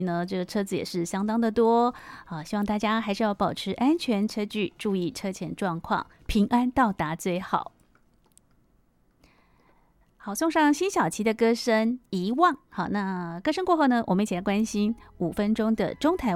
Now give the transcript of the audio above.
呢，这个车子也是相当的多啊，希望大家还是要保持安全车距，注意车前状况，平安到达最好。好，送上辛晓琪的歌声《遗忘》。好，那歌声过后呢，我们一起来关心5分钟的中台